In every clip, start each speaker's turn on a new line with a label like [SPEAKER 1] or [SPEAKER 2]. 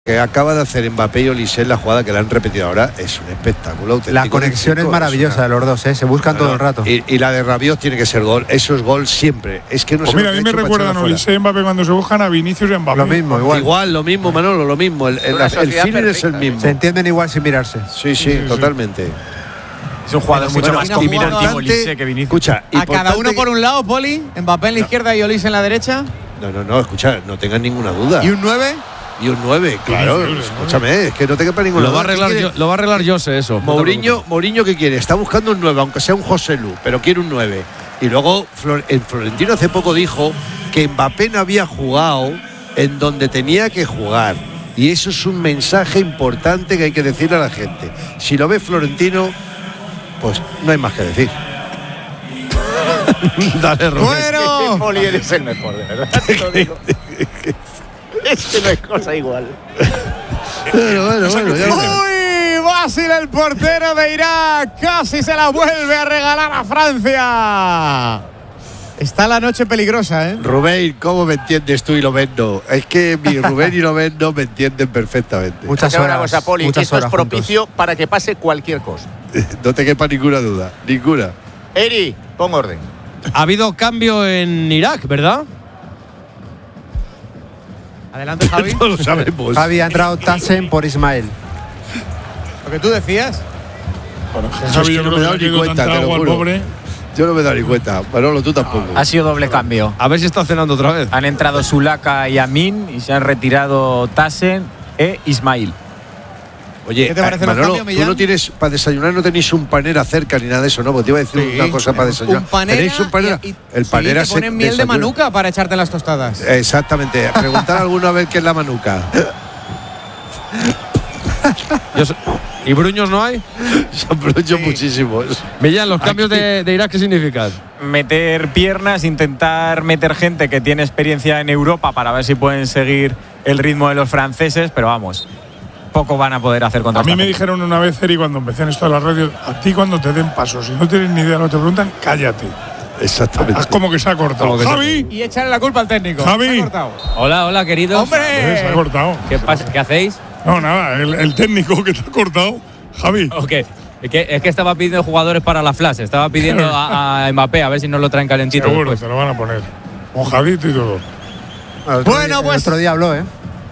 [SPEAKER 1] Que acaba de hacer Mbappé y Olise, la jugada que la han repetido ahora, es un espectáculo auténtico.
[SPEAKER 2] La conexión es maravillosa de los dos, se buscan todo el rato.
[SPEAKER 1] Y la de Rabiot tiene que ser gol, eso es gol siempre. Es que no
[SPEAKER 3] pues mira, a mí me recuerdan a Olise y Mbappé cuando se buscan a Vinicius y Mbappé.
[SPEAKER 2] Lo mismo, igual.
[SPEAKER 1] Lo mismo, Manolo, lo mismo. El feeling es el mismo.
[SPEAKER 2] Se entienden igual sin mirarse.
[SPEAKER 1] Sí, totalmente.
[SPEAKER 4] Es un jugador mucho más combinativo Olise que Vinicius.
[SPEAKER 1] Escucha,
[SPEAKER 5] a cada uno por un lado, Poli, Mbappé en la izquierda y Olise en la derecha.
[SPEAKER 1] No, escucha, no tengan ninguna duda.
[SPEAKER 5] ¿Y un 9?
[SPEAKER 1] Y un 9, claro, escúchame, es que no te quepa ninguna duda.
[SPEAKER 6] Lo va a arreglar Jose eso.
[SPEAKER 1] Mourinho, ¿qué quiere? Está buscando un 9, aunque sea un José Lu, pero quiere un 9. Y luego Florentino hace poco dijo que Mbappé no había jugado en donde tenía que jugar. Y eso es un mensaje importante que hay que decirle a la gente. Si lo ve Florentino, pues no hay más que decir.
[SPEAKER 6] Dale, Rubén.
[SPEAKER 5] ¡Bueno!
[SPEAKER 4] Poli, eres el mejor, de verdad. Te lo digo. Es que no es cosa igual.
[SPEAKER 1] Bueno,
[SPEAKER 5] ¡Uy! Basil, el portero de Irak, casi se la vuelve a regalar a Francia. Está la noche peligrosa, ¿eh?
[SPEAKER 1] Rubén, ¿cómo me entiendes tú y Lovendo? Es que mi Rubén y Lovendo me entienden perfectamente.
[SPEAKER 2] Muchas horas.
[SPEAKER 4] Una cosa, Poli, esto es propicio para que pase cualquier cosa.
[SPEAKER 1] No te quepa ninguna duda, ninguna.
[SPEAKER 4] Eri, pon orden.
[SPEAKER 6] Ha habido cambio en Irak, ¿verdad?
[SPEAKER 5] Adelante, Javi.
[SPEAKER 1] No lo sabemos.
[SPEAKER 2] Javi, ha entrado Tassen por Ismael.
[SPEAKER 5] Lo que tú decías.
[SPEAKER 3] Bueno,
[SPEAKER 1] Javi, yo no me he dado ni cuenta, te lo juro.
[SPEAKER 3] Pobre.
[SPEAKER 1] Yo no me he dado ni cuenta. Manolo, tú tampoco.
[SPEAKER 4] Ha sido doble cambio.
[SPEAKER 6] A ver si está cenando otra vez.
[SPEAKER 4] Han entrado Zulaka y Amin y se han retirado Tassen e Ismail.
[SPEAKER 1] Oye,
[SPEAKER 5] ¿Qué te parece
[SPEAKER 1] Manolo,
[SPEAKER 5] los cambios, Millán?
[SPEAKER 1] tú no tienes, para desayunar no tenéis un panera cerca ni nada de eso, ¿no? Porque te iba a decir una cosa para desayunar.
[SPEAKER 5] Un panera.
[SPEAKER 1] ¿Tenéis un panera? El panera
[SPEAKER 5] te ponen miel de manuka para echarte en las tostadas.
[SPEAKER 1] Exactamente. Preguntar alguna vez qué es la manuka.
[SPEAKER 6] ¿Y bruños no hay?
[SPEAKER 1] Son bruños muchísimos.
[SPEAKER 6] Millán, ¿los cambios de Irak qué significan?
[SPEAKER 4] Meter piernas, intentar meter gente que tiene experiencia en Europa para ver si pueden seguir el ritmo de los franceses, pero vamos, poco van a poder hacer contra
[SPEAKER 3] A mí
[SPEAKER 4] esta
[SPEAKER 3] me
[SPEAKER 4] gente.
[SPEAKER 3] dijeron una vez, Eri, cuando empecé en esto de la radio, a ti cuando te den pasos, si no tienes ni idea de lo que te preguntan, cállate.
[SPEAKER 1] Exactamente.
[SPEAKER 3] Haz como que se ha cortado. ¡Javi!
[SPEAKER 5] Y echarle la culpa al técnico.
[SPEAKER 3] Javi.
[SPEAKER 5] Se ha cortado.
[SPEAKER 7] Hola, queridos.
[SPEAKER 5] ¡Hombre!
[SPEAKER 3] Se ha cortado.
[SPEAKER 7] ¿Qué pasa? ¿Qué hacéis?
[SPEAKER 3] No, nada, el técnico que te ha cortado, Javi.
[SPEAKER 7] Ok. Es que estaba pidiendo jugadores para la flash. Estaba pidiendo a Mbappé a ver si nos lo traen calentito.
[SPEAKER 3] Seguro,
[SPEAKER 7] después.
[SPEAKER 3] te lo van a poner. Mojadito y todo.
[SPEAKER 5] Bueno, pues.
[SPEAKER 2] Otro día habló, ¿eh?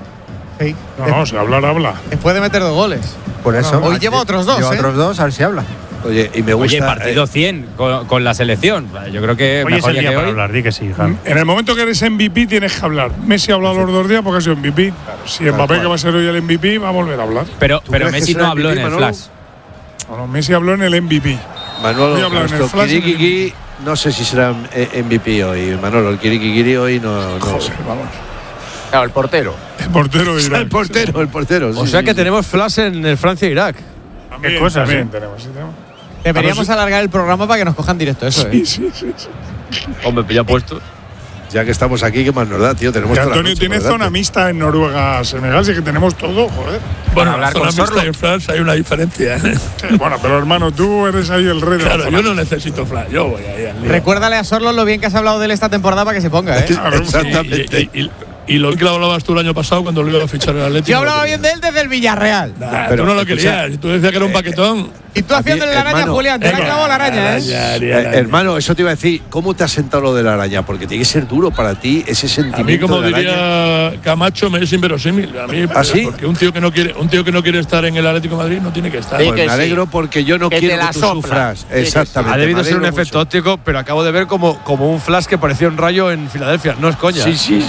[SPEAKER 5] Sí.
[SPEAKER 3] No, si hablar, habla.
[SPEAKER 5] Después de meter 2 goles.
[SPEAKER 2] Por eso.
[SPEAKER 5] Hoy lleva otros 2,
[SPEAKER 2] Lleva
[SPEAKER 5] ¿eh?
[SPEAKER 2] otros 2, a ver si habla.
[SPEAKER 1] Oye, y me gusta.
[SPEAKER 7] Oye, partido 100 con la selección. Yo creo que
[SPEAKER 8] Hoy es
[SPEAKER 7] mejor
[SPEAKER 8] el
[SPEAKER 7] ya
[SPEAKER 8] día
[SPEAKER 7] que
[SPEAKER 8] para
[SPEAKER 7] hoy.
[SPEAKER 8] hablar, di que sí, Javi.
[SPEAKER 3] En el momento que eres MVP tienes que hablar. Messi ha hablado los 2 días porque ha sido MVP. Si Mbappé, que va a ser hoy el MVP, va a volver a hablar.
[SPEAKER 7] Pero
[SPEAKER 1] crees
[SPEAKER 7] Messi
[SPEAKER 1] que será
[SPEAKER 7] no habló en
[SPEAKER 1] MVP,
[SPEAKER 7] el
[SPEAKER 1] Manolo?
[SPEAKER 7] flash.
[SPEAKER 3] Bueno, Messi habló en el MVP.
[SPEAKER 1] Manolo,
[SPEAKER 3] Voy a hablar en el
[SPEAKER 1] nuestro
[SPEAKER 3] flash y en el
[SPEAKER 1] Kirikiki, no sé si será MVP hoy. Manolo, el Kirikiki hoy no.
[SPEAKER 3] Joder, vamos.
[SPEAKER 4] Claro, el portero.
[SPEAKER 3] El portero de Irak.
[SPEAKER 1] El portero.
[SPEAKER 6] O sea que tenemos flash en el Francia-Irak.
[SPEAKER 3] También,
[SPEAKER 8] Qué cosas,
[SPEAKER 3] también
[SPEAKER 8] ¿eh?
[SPEAKER 3] tenemos, sí, tenemos.
[SPEAKER 5] Deberíamos alargar el programa para que nos cojan directo, eso, ¿eh?
[SPEAKER 3] Sí.
[SPEAKER 6] Hombre, ya puesto.
[SPEAKER 1] Ya que estamos aquí, ¿qué más nos da, tío? Tenemos
[SPEAKER 3] Que
[SPEAKER 1] toda la
[SPEAKER 3] Antonio
[SPEAKER 1] noche
[SPEAKER 3] tiene
[SPEAKER 1] por delante.
[SPEAKER 3] zona mixta en Noruega, Senegal, sí que tenemos todo, joder.
[SPEAKER 9] Bueno,
[SPEAKER 4] hablar
[SPEAKER 9] la
[SPEAKER 4] con
[SPEAKER 9] zona mixta
[SPEAKER 4] Sorlo.
[SPEAKER 9] y flash hay una diferencia.
[SPEAKER 3] Bueno, pero hermano, tú eres ahí el rey de la
[SPEAKER 9] Claro,
[SPEAKER 3] zona.
[SPEAKER 9] yo no necesito flash, yo voy ahí al lío.
[SPEAKER 5] Recuérdale a Sorlo lo bien que has hablado de él esta temporada para que se ponga, ¿eh?
[SPEAKER 3] Claro,
[SPEAKER 1] Exactamente.
[SPEAKER 9] Y lo que hablabas tú el año pasado cuando lo iba a fichar el Atlético.
[SPEAKER 5] Yo hablaba bien de él desde el Villarreal.
[SPEAKER 1] Pero,
[SPEAKER 9] tú no lo
[SPEAKER 1] escucha,
[SPEAKER 9] querías, tú decías que era un paquetón.
[SPEAKER 5] Y tú haciéndole la araña a
[SPEAKER 1] hermano,
[SPEAKER 5] Julián, te la ha clavado la araña, ¿eh?
[SPEAKER 1] Hermano, eso te iba a decir, ¿cómo te has sentado lo de la araña? Porque tiene que ser duro para ti ese
[SPEAKER 9] A
[SPEAKER 1] sentimiento
[SPEAKER 9] mí, como
[SPEAKER 1] de la araña.
[SPEAKER 9] diría Camacho, me es inverosímil. A mí,
[SPEAKER 1] ¿Ah, sí?
[SPEAKER 9] porque un tío que no quiere estar en el Atlético de Madrid no tiene que estar.
[SPEAKER 4] Sí,
[SPEAKER 1] Pues
[SPEAKER 4] que
[SPEAKER 1] me alegro porque yo no
[SPEAKER 4] Que te
[SPEAKER 1] quiero
[SPEAKER 4] la
[SPEAKER 1] que tú
[SPEAKER 4] sopla.
[SPEAKER 1] sufras.
[SPEAKER 4] Sí, que sí.
[SPEAKER 1] Exactamente.
[SPEAKER 6] Ha debido
[SPEAKER 1] me
[SPEAKER 6] ser un
[SPEAKER 1] alegro
[SPEAKER 6] efecto
[SPEAKER 1] mucho.
[SPEAKER 6] óptico, pero acabo de ver como un flash que parecía un rayo en Filadelfia. No es coña.
[SPEAKER 1] Sí.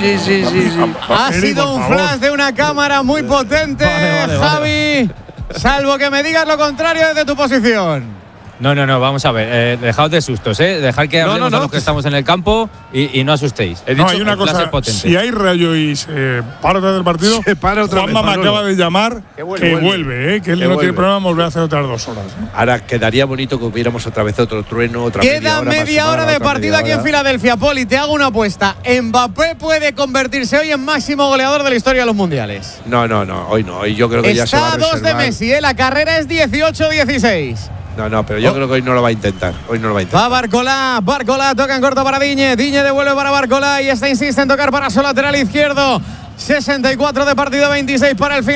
[SPEAKER 5] Ha
[SPEAKER 3] Eri,
[SPEAKER 5] sido
[SPEAKER 3] por
[SPEAKER 5] un
[SPEAKER 3] favor.
[SPEAKER 5] flash de una cámara muy potente,
[SPEAKER 6] Vale.
[SPEAKER 5] Javi. Salvo que me digas lo contrario desde tu posición.
[SPEAKER 7] No, vamos a ver. Dejaos de sustos, ¿eh? Dejad que hablemos
[SPEAKER 6] no,
[SPEAKER 7] a los que estamos en el campo y no asustéis.
[SPEAKER 3] No, hay una
[SPEAKER 7] el flash
[SPEAKER 3] cosa.
[SPEAKER 7] es potente.
[SPEAKER 3] Si hay rayo y se para otra vez el partido,
[SPEAKER 1] Se para otra
[SPEAKER 3] Juanma
[SPEAKER 1] vez,
[SPEAKER 3] me
[SPEAKER 1] Manolo.
[SPEAKER 3] acaba de llamar
[SPEAKER 4] Que vuelve.
[SPEAKER 3] que vuelve, que él
[SPEAKER 1] Que
[SPEAKER 3] no
[SPEAKER 1] vuelve.
[SPEAKER 3] tiene problema en volver a hacer otras 2 horas.
[SPEAKER 1] Ahora quedaría bonito que hubiéramos otra vez otro trueno, otra
[SPEAKER 5] Queda
[SPEAKER 1] media
[SPEAKER 5] media
[SPEAKER 1] hora
[SPEAKER 5] hora
[SPEAKER 1] más
[SPEAKER 5] de
[SPEAKER 1] otra
[SPEAKER 5] partido
[SPEAKER 1] media
[SPEAKER 5] aquí en
[SPEAKER 1] hora.
[SPEAKER 5] Filadelfia, Poli. Te hago una apuesta. ¿Mbappé puede convertirse hoy en máximo goleador de la historia de los mundiales?
[SPEAKER 1] No, hoy no. Hoy yo creo que ya se va
[SPEAKER 5] Está
[SPEAKER 1] a
[SPEAKER 5] a 2 de
[SPEAKER 1] reservar.
[SPEAKER 5] Messi, ¿eh? La carrera es 18-16.
[SPEAKER 1] No, pero yo creo que hoy no lo va a intentar.
[SPEAKER 5] Va Barcola toca en corto para Digne devuelve para Barcola y esta insiste en tocar para su lateral izquierdo. 64 de partido, 26 para el final.